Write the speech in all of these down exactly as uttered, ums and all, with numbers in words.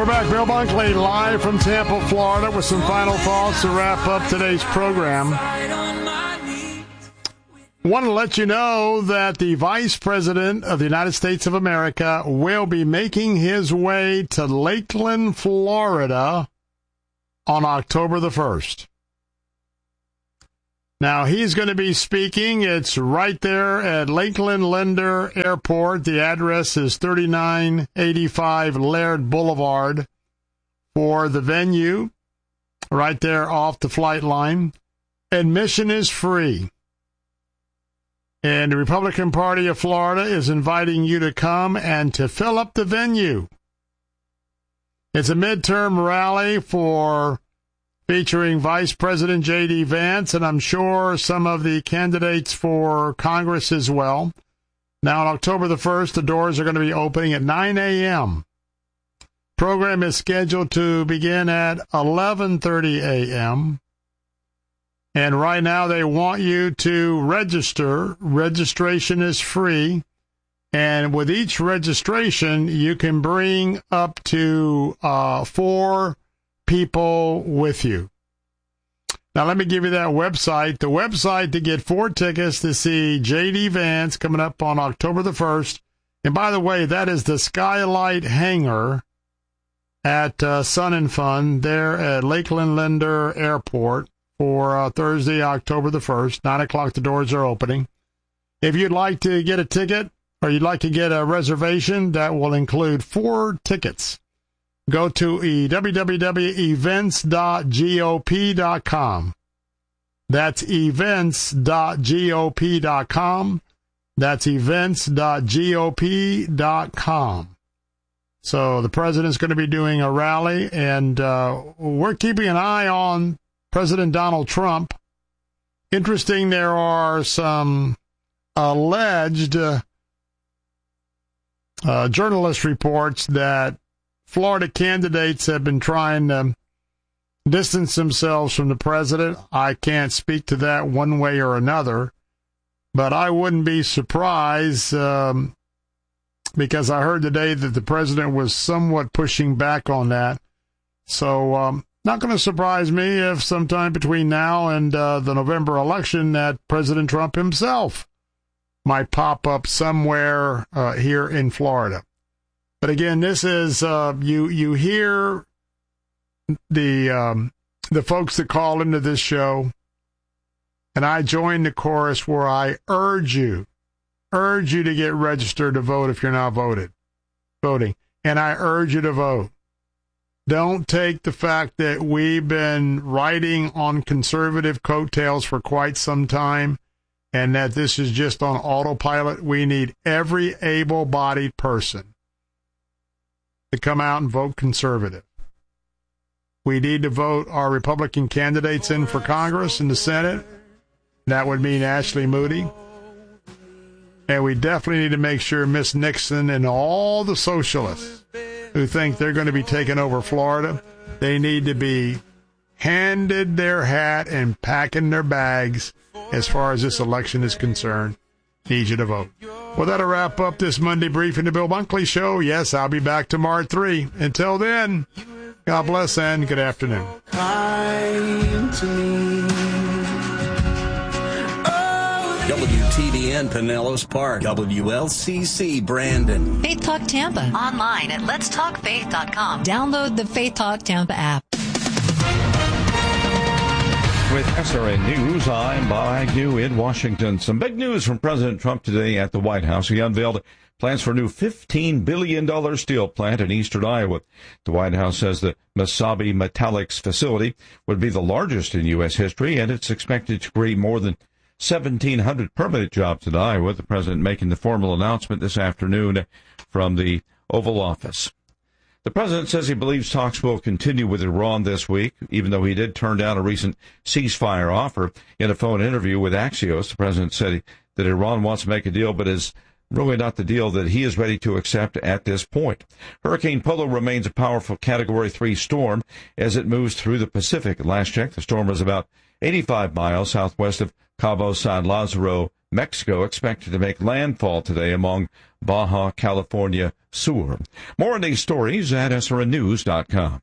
We're back. Bill Bunkley live from Tampa, Florida, with some final thoughts to wrap up today's program. Want to let you know that the Vice President of the United States of America will be making his way to Lakeland, Florida on October the first. Now, he's going to be speaking. It's right there at Lakeland Linder Airport. The address is thirty-nine eighty-five Laird Boulevard for the venue, right there off the flight line. Admission is free. And the Republican Party of Florida is inviting you to come and to fill up the venue. It's a midterm rally for featuring Vice President J D. Vance, and I'm sure some of the candidates for Congress as well. Now, on October the first, the doors are going to be opening at nine a.m. Program is scheduled to begin at eleven thirty a.m., and right now they want you to register. Registration is free, and with each registration, you can bring up to uh, four people with you. Now, let me give you that website. The website to get four tickets to see J D. Vance coming up on October the first. And by the way, that is the Skylight Hangar at uh, Sun and Fun there at Lakeland Linder Airport for uh, Thursday, October the first. nine o'clock, the doors are opening. If you'd like to get a ticket or you'd like to get a reservation, that will include four tickets. Go to w w w dot events dot gop dot com. That's events dot gop dot com. That's events dot gop dot com. So the president's going to be doing a rally, and uh, we're keeping an eye on President Donald Trump. Interesting, there are some alleged uh, uh, journalist reports that Florida candidates have been trying to distance themselves from the president. I can't speak to that one way or another, but I wouldn't be surprised um, because I heard today that the president was somewhat pushing back on that. So um, not going to surprise me if sometime between now and uh, the November election that President Trump himself might pop up somewhere uh, here in Florida. But again, this is, uh, you you hear the um, the folks that call into this show, and I join the chorus where I urge you, urge you to get registered to vote if you're not voted, voting. And I urge you to vote. Don't take the fact that we've been riding on conservative coattails for quite some time and that this is just on autopilot. We need every able-bodied person to come out and vote conservative. We need to vote our Republican candidates in for Congress and the Senate. That would mean Ashley Moody. And we definitely need to make sure Miss Nixon and all the socialists who think they're going to be taking over Florida, they need to be handed their hat and packing their bags as far as this election is concerned. Need you to vote. Well, that'll wrap up this Monday briefing, the Bill Bunkley Show. Yes, I'll be back tomorrow at three. Until then, God bless and good afternoon. W T B N Pinellas Park, W L C C Brandon. Faith Talk Tampa. Online at lets talk faith dot com. Download the Faith Talk Tampa app. With S R N News, I'm Bob Agnew in Washington. Some big news from President Trump today at the White House. He unveiled plans for a new fifteen billion dollars steel plant in eastern Iowa. The White House says the Mesabi Metallics facility would be the largest in U S history, and it's expected to create more than seventeen hundred permanent jobs in Iowa. The president making the formal announcement this afternoon from the Oval Office. The president says he believes talks will continue with Iran this week, even though he did turn down a recent ceasefire offer. In a phone interview with Axios, the president said that Iran wants to make a deal, but is really not the deal that he is ready to accept at this point. Hurricane Polo remains a powerful Category three storm as it moves through the Pacific. Last check, the storm was about eighty-five miles southwest of Cabo San Lazaro, Mexico, expected to make landfall today among Baja California sewer. More on these stories at S R N news dot com.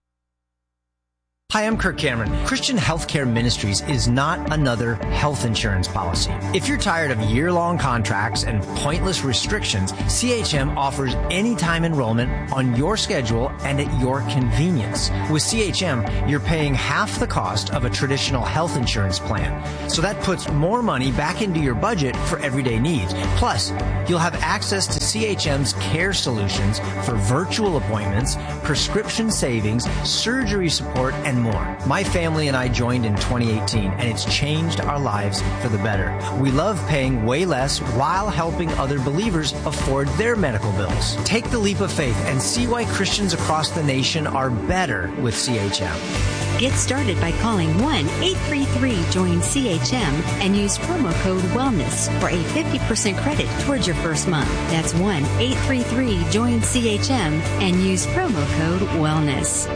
Hi, I'm Kirk Cameron. Christian Healthcare Ministries is not another health insurance policy. If you're tired of year-long contracts and pointless restrictions, C H M offers anytime enrollment on your schedule and at your convenience. With C H M, you're paying half the cost of a traditional health insurance plan. So that puts more money back into your budget for everyday needs. Plus, you'll have access to C H M's care solutions for virtual appointments, prescription savings, surgery support, and more. My family and I joined in twenty eighteen, and it's changed our lives for the better. We love paying way less while helping other believers afford their medical bills. Take the leap of faith and see why Christians across the nation are better with C H M. Get started by calling one eight three three join C H M and use promo code WELLNESS for a fifty percent credit towards your first month. That's one eight three three join C H M and use promo code WELLNESS.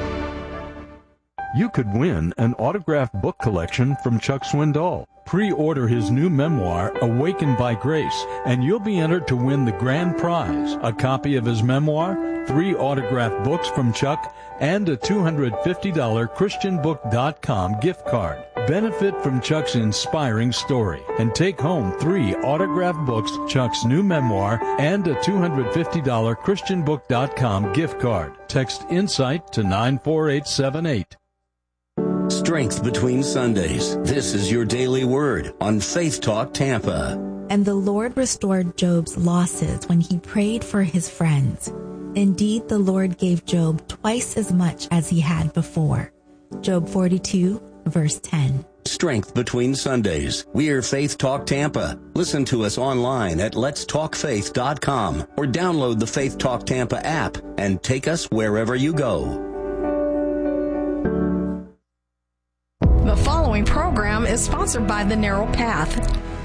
You could win an autographed book collection from Chuck Swindoll. Pre-order his new memoir, Awakened by Grace, and you'll be entered to win the grand prize, a copy of his memoir, three autographed books from Chuck, and a two hundred fifty dollars Christian book dot com gift card. Benefit from Chuck's inspiring story and take home three autographed books, Chuck's new memoir, and a two hundred fifty dollars Christian book dot com gift card. Text INSIGHT to nine four eight seven eight. Strength between Sundays. This is your daily word on Faith Talk Tampa. And the Lord restored Job's losses when he prayed for his friends. Indeed, the Lord gave Job twice as much as he had before. Job forty-two, verse ten. Strength between Sundays. We're Faith Talk Tampa. Listen to us online at lets talk faith dot com or download the Faith Talk Tampa app and take us wherever you go. The following program is sponsored by The Narrow Path.